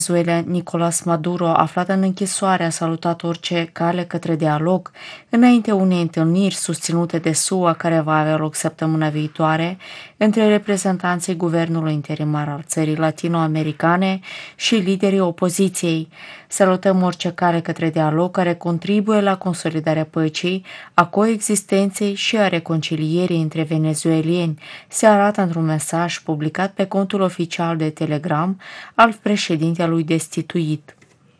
Venezuela, Nicolás Maduro, aflat în închisoare, a salutat orice cale către dialog înainte unei întâlniri susținute de SUA care va avea loc săptămâna viitoare între reprezentanții guvernului interimar al țării latino-americane și liderii opoziției. Salutăm orice cale către dialog care contribuie la consolidarea păcii, a coexistenței și a reconcilierii între venezuelieni, se arată într-un mesaj publicat pe contul oficial de Telegram al președintelui destituit.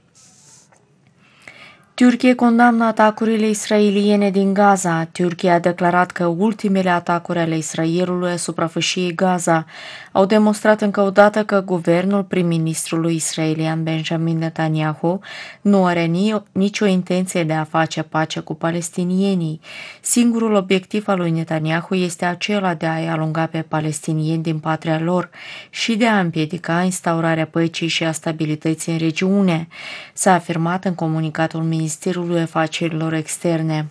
Turcia condamnă atacurile israeliene din Gaza. Turcia a declarat că ultimele atacuri ale Israelului asupra fâșiei Gaza au demonstrat încă o dată că guvernul prim-ministrului israelian Benjamin Netanyahu nu are nicio intenție de a face pace cu palestinienii. Singurul obiectiv al lui Netanyahu este acela de a-i alunga pe palestinieni din patria lor și de a împiedica instaurarea păcii și a stabilității în regiune, s-a afirmat în comunicatul Ministerului Afacerilor Externe.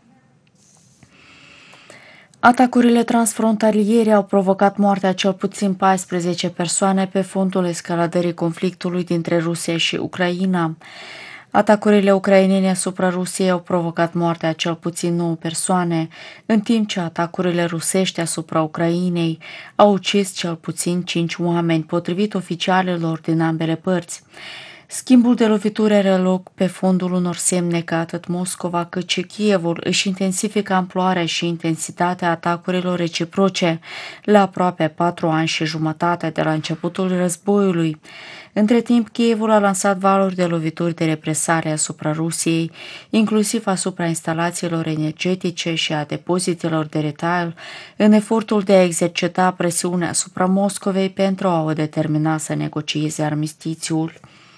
Atacurile transfrontaliere au provocat moartea cel puțin 14 persoane pe fondul escaladării conflictului dintre Rusia și Ucraina. Atacurile ucrainene asupra Rusiei au provocat moartea cel puțin 9 persoane, în timp ce atacurile rusești asupra Ucrainei au ucis cel puțin 5 oameni, potrivit oficialilor din ambele părți. Schimbul de lovituri are loc pe fondul unor semne că atât Moscova cât și Kievul își intensifică amploarea și intensitatea atacurilor reciproce la aproape 4 ani și jumătate de la începutul războiului. Între timp, Kievul a lansat valuri de lovituri de represare asupra Rusiei, inclusiv asupra instalațiilor energetice și a depozitelor de retail, în efortul de a exercita presiune asupra Moscovei pentru a o determina să negocieze armistițiul.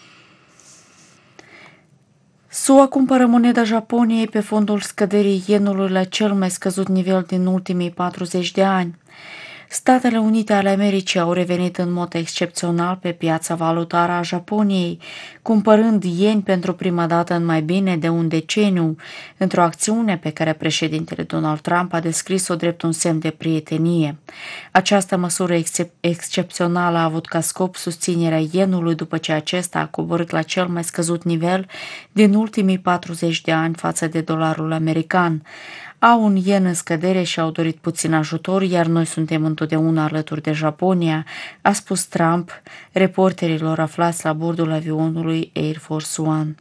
SUA cumpără moneda Japoniei pe fondul scăderii yenului la cel mai scăzut nivel din ultimii 40 de ani. Statele Unite ale Americii au revenit în mod excepțional pe piața valutară a Japoniei, cumpărând ieni pentru prima dată în mai bine de un deceniu, într-o acțiune pe care președintele Donald Trump a descris-o drept un semn de prietenie. Această măsură excepțională a avut ca scop susținerea yenului după ce acesta a coborât la cel mai scăzut nivel din ultimii 40 de ani față de dolarul american. Au un yen în scădere și au dorit puțin ajutor, iar noi suntem întotdeauna alături de Japonia, a spus Trump reporterilor aflați la bordul avionului Air Force One.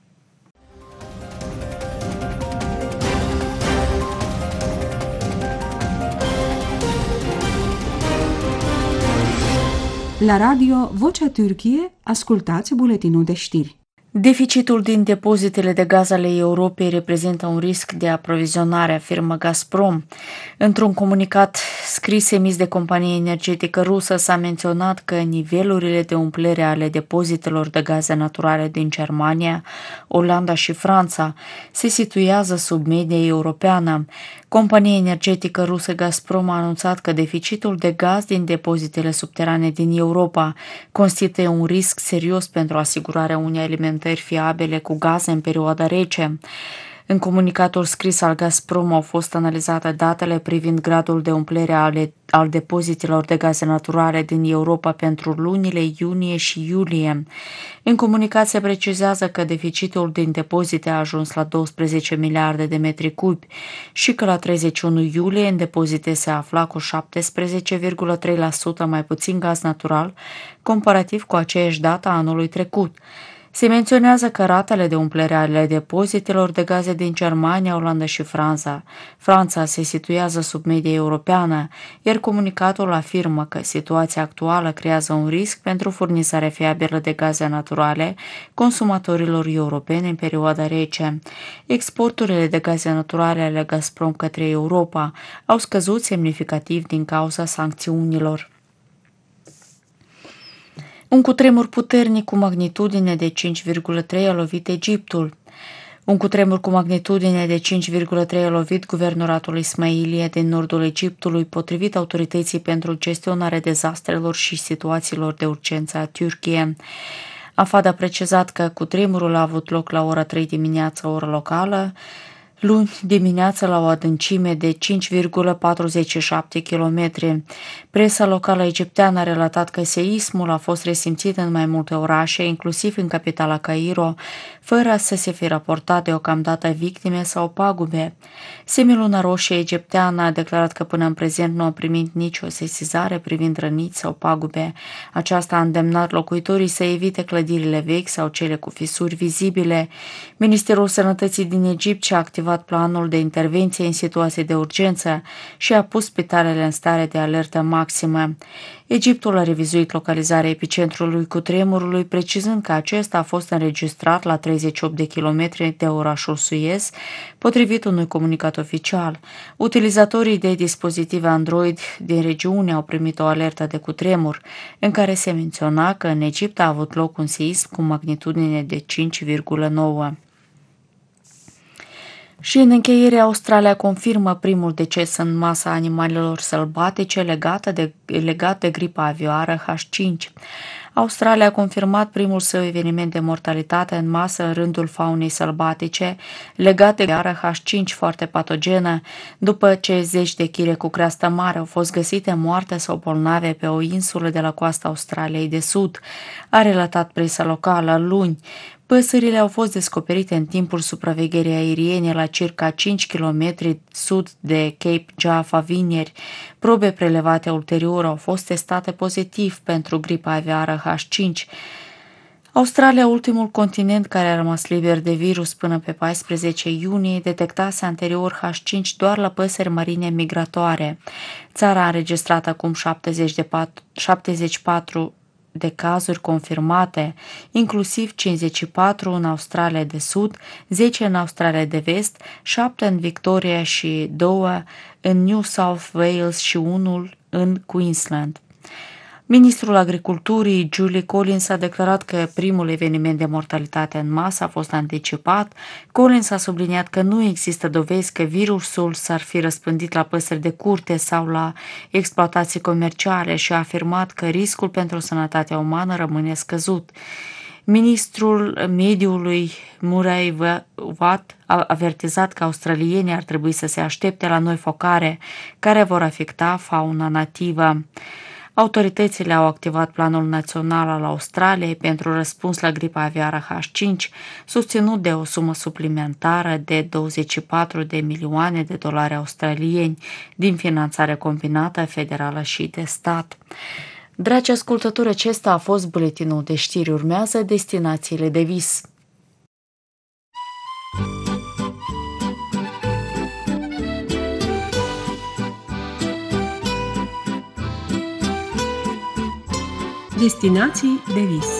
La radio Vocea Türkiye, ascultați buletinul de știri. Deficitul din depozitele de gaz ale Europei reprezintă un risc de aprovizionare, afirmă Gazprom. Într-un comunicat scris emis de compania energetică rusă s-a menționat că nivelurile de umplere ale depozitelor de gaze naturale din Germania, Olanda și Franța se situează sub media europeană. Compania energetică rusă Gazprom a anunțat că deficitul de gaz din depozitele subterane din Europa constituie un risc serios pentru asigurarea unei alimentări fiabile cu gaze în perioada rece. În comunicatul scris al Gazprom au fost analizate datele privind gradul de umplere al depozitelor de gaze naturale din Europa pentru lunile iunie și iulie. În comunicat se precizează că deficitul din depozite a ajuns la 12 miliarde de metri cubi și că la 31 iulie în depozite se afla cu 17,3% mai puțin gaz natural comparativ cu aceeași dată a anului trecut. Se menționează că ratele de umplere ale depozitelor de gaze din Germania, Olanda și Franța se situează sub media europeană, iar comunicatul afirmă că situația actuală creează un risc pentru furnizarea fiabilă de gaze naturale consumatorilor europeni în perioada rece. Exporturile de gaze naturale ale Gazprom către Europa au scăzut semnificativ din cauza sancțiunilor. Un cutremur puternic cu magnitudine de 5,3 a lovit Egiptul. Un cutremur cu magnitudine de 5,3 a lovit guvernoratul Ismailia din nordul Egiptului, potrivit autorității pentru gestionarea dezastrelor și situațiilor de urgență a Turciei. AFAD a precizat că cutremurul a avut loc la ora 3 dimineața, oră locală, luni dimineață la o adâncime de 5,47 km. Presa locală egipteană a relatat că seismul a fost resimțit în mai multe orașe, inclusiv în capitala Cairo, fără să se fi raportat deocamdată victime sau pagube. Semiluna Roșie egipteană a declarat că până în prezent nu a primit nicio sesizare privind răniți sau pagube. Aceasta a îndemnat locuitorii să evite clădirile vechi sau cele cu fisuri vizibile. Ministerul Sănătății din Egipt și-a activat planul de intervenție în situații de urgență și a pus spitalele în stare de alertă maximă. Egiptul a revizuit localizarea epicentrului cutremurului, precizând că acesta a fost înregistrat la 38 de kilometri de orașul Suez, potrivit unui comunicat oficial. Utilizatorii de dispozitive Android din regiune au primit o alertă de cutremur, în care se menționa că în Egipt a avut loc un seism cu magnitudine de 5,9. Și în încheiere, Australia confirmă primul deces în masa animalelor sălbatice legat de gripa avioară H5. Australia a confirmat primul său eveniment de mortalitate în masă în rândul faunei sălbatice legat de avioară H5 foarte patogenă, după ce zeci de chire cu creastă mare au fost găsite moarte sau bolnave pe o insulă de la coasta Australiei de Sud, a relatat presa locală luni. Păsările au fost descoperite în timpul supravegherii aeriene la circa 5 km sud de Cape Jaffa vineri. Probe prelevate ulterior au fost testate pozitiv pentru gripa aviară H5. Australia, ultimul continent care a rămas liber de virus până pe 14 iunie, detectase anterior H5 doar la păsări marine migratoare. Țara a înregistrat acum 74 de cazuri confirmate, inclusiv 54 în Australia de Sud, 10 în Australia de Vest, 7 în Victoria și 2 în New South Wales și 1 în Queensland. Ministrul Agriculturii, Julie Collins, a declarat că primul eveniment de mortalitate în masă a fost anticipat. Collins a subliniat că nu există dovezi că virusul s-ar fi răspândit la păsări de curte sau la exploatații comerciale și a afirmat că riscul pentru sănătatea umană rămâne scăzut. Ministrul Mediului Murray Watt a avertizat că australienii ar trebui să se aștepte la noi focare care vor afecta fauna nativă. Autoritățile au activat Planul Național al Australiei pentru răspuns la gripa aviară H5, susținut de o sumă suplimentară de 24 de milioane de dolari australieni din finanțare combinată federală și de stat. Dragi ascultători, acesta a fost buletinul de știri. Urmează destinațiile de vis. Destinații de vis.